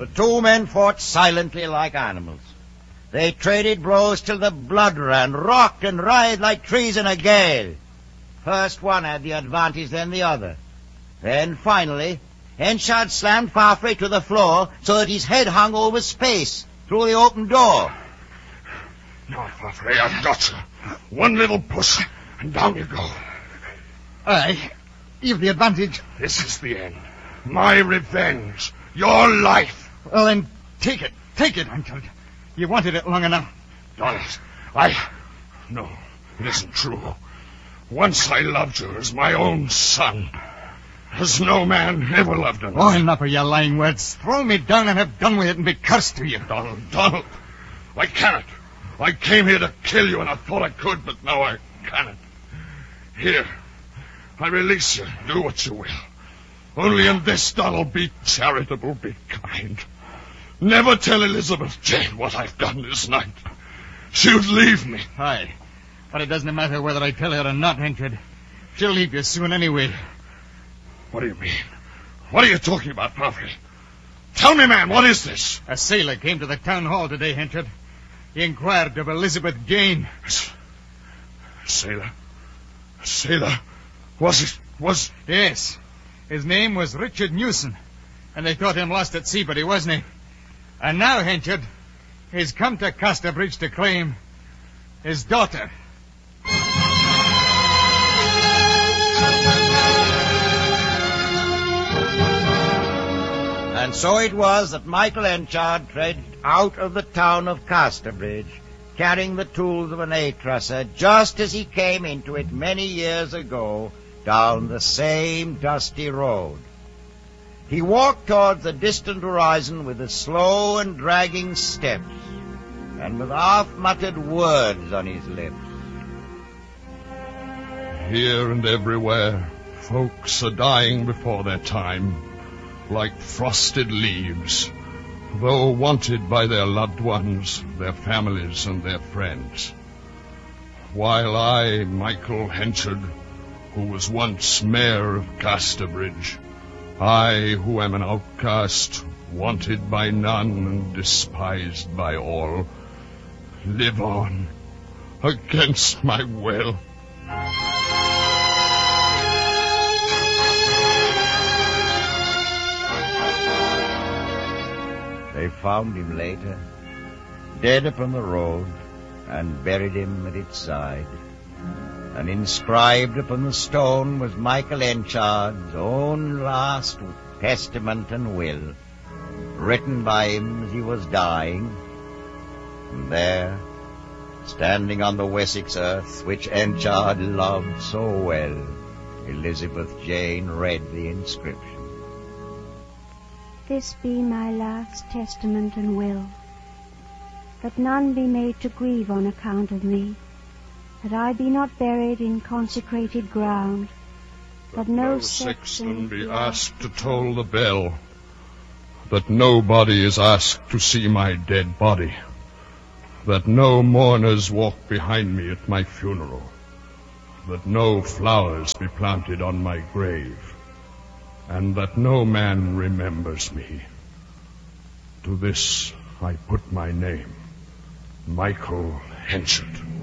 two men fought silently like animals. They traded blows till the blood ran, rocked and writhed like trees in a gale. First one had the advantage, then the other. Then, finally, Henchard slammed Farfrae to the floor so that his head hung over space through the open door. Now, Farfrae, I've got you. One little push, and down you go. Aye, you've the advantage. This is the end. My revenge. Your life. Well, then, take it, Henchard. You wanted it long enough. Donald, No, it isn't true. Once I loved you as my own son. As no man ever loved another. Oh, enough of your lying words. Throw me down and have done with it and be cursed to you. Donald, I cannot. I came here to kill you, and I thought I could, but now I cannot. Here, I release you. Do what you will. Only in this, Donald, be charitable, be kind. Never tell Elizabeth Jane what I've done this night. She would leave me. Aye, but it doesn't matter whether I tell her or not, Henchard. She'll leave you soon anyway. What do you mean? What are you talking about, Farfrae? Tell me, man, what is this? A sailor came to the town hall today, Henchard. He inquired of Elizabeth Jane. Sailor? Was... Yes. His name was Richard Newson. And they thought him lost at sea, but he wasn't. And now, Henchard, he's come to Casterbridge to claim his daughter. And so it was that Michael Henchard trekked out of the town of Casterbridge, carrying the tools of an A-trusser, just as he came into it many years ago, down the same dusty road. He walked towards the distant horizon with a slow and dragging steps, and with half-muttered words on his lips. Here and everywhere, folks are dying before their time, like frosted leaves, though wanted by their loved ones, their families, and their friends. While I, Michael Henchard, who was once mayor of Casterbridge, I, who am an outcast, wanted by none and despised by all, live on against my will. They found him later, dead upon the road, and buried him at its side. And inscribed upon the stone was Michael Henchard's own last testament and will, written by him as he was dying. And there, standing on the Wessex earth, which Henchard loved so well, Elizabeth Jane read the inscription. This be my last testament and will, that none be made to grieve on account of me, that I be not buried in consecrated ground, that no sexton be asked to toll the bell, that nobody is asked to see my dead body, that no mourners walk behind me at my funeral, that no flowers be planted on my grave, and that no man remembers me. To this I put my name, Michael Henchard.